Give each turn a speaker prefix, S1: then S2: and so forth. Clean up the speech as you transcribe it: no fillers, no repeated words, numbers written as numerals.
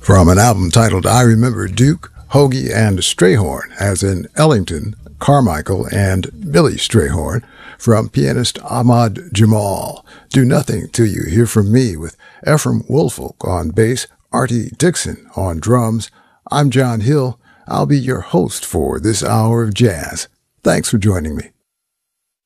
S1: From an album titled I Remember Duke, Hoagie, and Strayhorn, as in Ellington, Carmichael, and Billy Strayhorn, from pianist Ahmad Jamal. Do Nothing Till You Hear From Me with Ephraim Woolfolk on bass, Artie Dixon on drums. I'm John Hill. I'll be your host for this hour of jazz. Thanks for joining me.